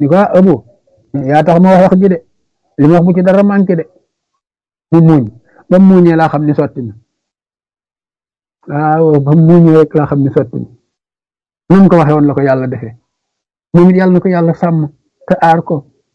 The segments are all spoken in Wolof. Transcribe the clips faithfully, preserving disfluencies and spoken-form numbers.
ni ko ah Abo yaa tax ma wax wax ji de li ma wax bu ci dara manqué de mu muuñ ba mu muuñee laa xam ni sotti na waaw ba mu muuñee rek laa xam ni sotti na nam ko waxee woon la ko yàlla defee moom it yàlla na ko yàlla sàmm te aar ko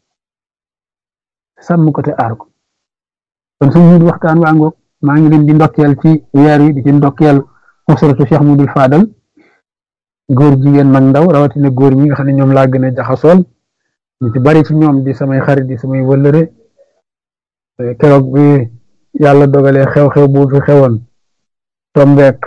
sàmm ko te aar ko kon suñu waxtaan waa ngoog maa ngi leen di ndokkeel ci weer wi di ci ndokkeel usratu Cheikh Mouhamadoul Fadal góor jigéen mag ndaw rawatina góor ñi nga xam ne ñoom laa gën a jaxasool ñu ci bari ci ñoom di samay xarit di samay wëllëre keroog bi yàlla dogalee xew-xew bu fi xewoon tombeek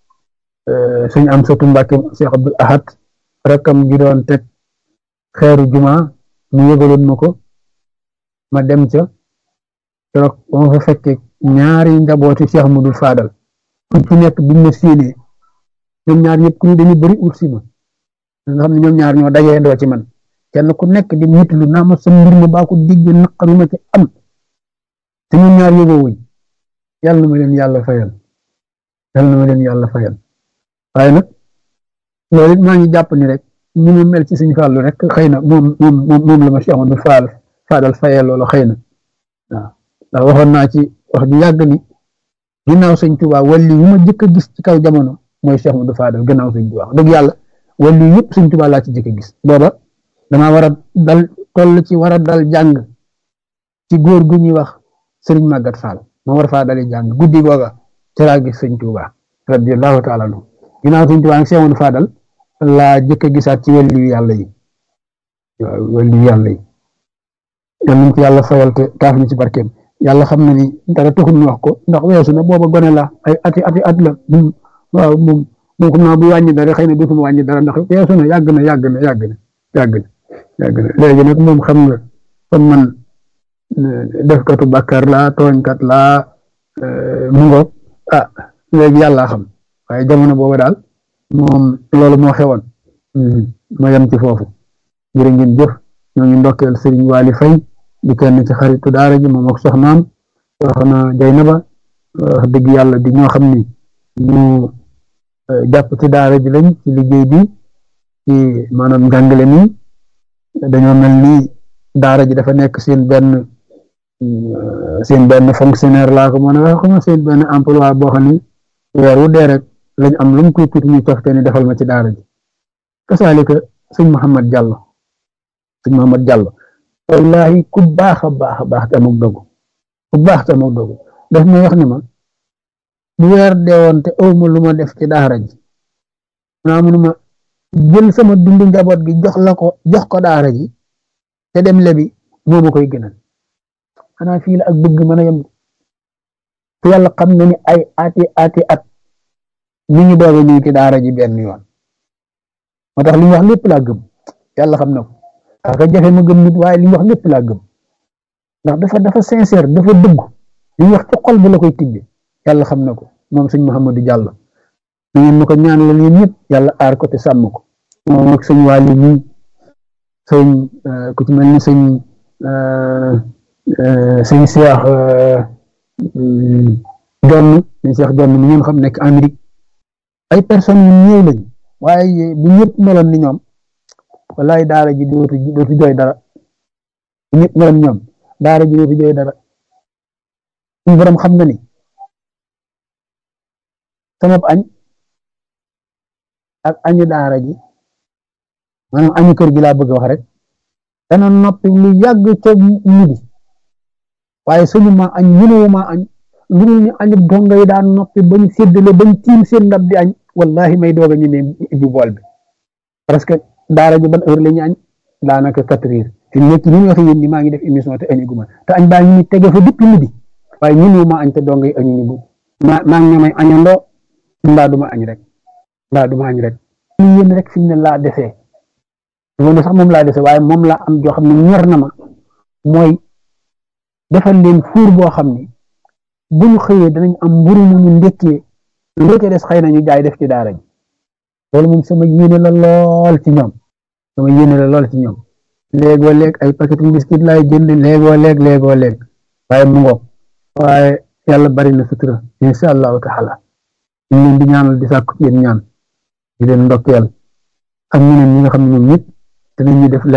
suñ am satu Mbàkke Cheikh Abdoul Ahad rakkam gi doon teg xeeru juma mu yëgaloon ma ko ma dem ca keroog ba ma fa fekkee ñaari njabooti Cheikh Mouhamadoul Fadal ku ci nekk biñ ma séenee ñoom ñaar ñëpp ku ñu dañu bëri ut si ma nga xam ne ñoom ñaar ñoo dajee ndoo ci man kenn ku nekk di mitlu naa ma sa mbir ma baa ko digg naqaru ma ci am te ñoom ñaar yóboo wuñ yàlla na ma leen yàlla fayal yàlla na ma leen yàlla fayal waaye nag loolu it maa ngi jàpp ni rek ñu mu mel ci suñu fàllu rek xëy na moom moom moom la ma Cheikh Mouhamadoul Fadal Fadal fayal loolu xëy na waaw ndax waxoon naa ci wax ju yàgg ni ginnaaw sëñ Tuubaa wàlli yu ma jëkk a gis ci kaw jamono mooy Cheikh Mouhamadoul Fadal gannaaw sëñ Tuubaa dëgg yàlla wàlli yëpp sëñ Tuubaa laa ci jëkk a gis booba damaa war a dal toll ci war a dal jàng ci góor gu ñuy wax Sëriñ Màggat Fall ma war faa dali jàng guddi googa ci laa gis sëñ Tuubaa radiyallahu taala anhu ginnaaw sëñ Tuubaa nag Cheikh Mouhamadoul Fadal laa jëkk a gisaat ci wàlli yu yàlla yi waaw wàlli yu yàlla yi yal nañ ci yàlla fayal te taaf ñu ci barkeem yàlla xam na ni dara taxul ñu wax ko ndax weesu na booba gone la ay ati ati at la waaw moom moom xam naa bu wàññi dara xëy na dutuma wàññi dara ndax weesu na yàgg na yàgg na yàgg na yàgg na yàgg na léegi nag moom xam nga kon man defkatu bàkkaar laa tooñkat laa mu ngoog ah léegi yàlla xam waaye jamono booba daal moom loolu moo xewoon ma yem ci foofu jërë ngeen jëf ñoo ngi ndokkeel Serigne Waly Faye di kenn ci xaritu daara ji moom ak soxnaam soxna Jaynaba wax dëgg yàlla di ñoo xam ni ñu jàpp ci daara ji lañ ci liggéey bi ci maanaam njàngale mi dañoo mel ni daara ji dafa nekk seen benn seen benn fonctionnaire laa ko mën a wax xam seen benn emploi boo xam ni weer wu dee rek lañ am lu mu tuuti tuuti ñu cofte ni defal ma ci daara ji kasaalika sëñ Mouhamad Diallo sëñ Mouhamad Diallo wallahi ku baax a baax a baax te amul dogu ku baax te amul dogu daf may wax ni ma bu weer deewoon te aw ma lu ma def ci daara ji naa mu ma jël sama dundu njaboot gi jox la ko jox ko daara ji te dem lebi moo ma koy gënal xanaa fii la ak bëgg mën a yem te yàlla xam na ni ay ati ati at ñu ngi doog a ñëw ci daara ji benn yoon moo tax li ñu wax lépp laa gëm yàlla xam na ko parce que jafe ma gëm nit waaye li ñu wax lépp laa gëm ndax dafa dafa sincère dafa dëgg li ñu wax ci xol bi la koy tibbi yàlla xam na ko moom sëñ Mouhamadou Diallo na ngeen ma ko ñaanal yéen ñëpp yàlla aar ko te sàmm ko moom ak sëñ Waly ñi sëñ ku ci mel ni sëñ sëñ Cheikh Jonn sëñ Cheikh Jonn mi ngeen xam nekk Amérique ay personnes yu ñëw lañ waaye bu ñëpp meloon ni ñoom wallaay daara ji dootu dootu jooy dara bu ñëpp meloon ñoom daara ji dootu jooy dara suñu borom xam na ni sama añ ak añu daara ji maanaam añu kër gi laa bëgg wax rek dana noppi lu yàgg ca midi waaye suñu ma añ mënuwu ma añ lu ñu añu donga yi daan noppi bañ séddale bañ tiim seen ndab di añ wallahi may doog a ñu ne ji bool bi parce que daara ji ban heure la ñu añ daanaka quatre heures fi nekk ni ñu waxe yéen ni maa ngi def émission te añu guma te añ baa ngi ni tege fa depuis midi waaye mënuwu ma añ te donga yi añu ñu bu ma maa ngi ñamay añandoo mbaa duma añ rek mbaa duma añ rek ñu yéen rek fi mu ne laa desee loolu sax moom laa dese waaye moom laa am joo xam ne ñor na ma mooy defal leen fuur boo xam ne bu ñu xëyee danañ am mburu mu ñu ndekkee lu ca des xëy na ñu jaay def ci daara ji loolu moom sama yéene la lool ci ñoom sama yéene la lool ci ñoom léegoo léeg ay paquet biscuit laay jënd léegoo léeg léegoo léeg waaye mu ngoog waaye yàlla bari na sutura insha allahu taala ñu leen di ñaanal di sàkku ci yéen ñaan di leen ndokkeel ak ñeneen ñi nga xam ne ñoom ñëpp danañu def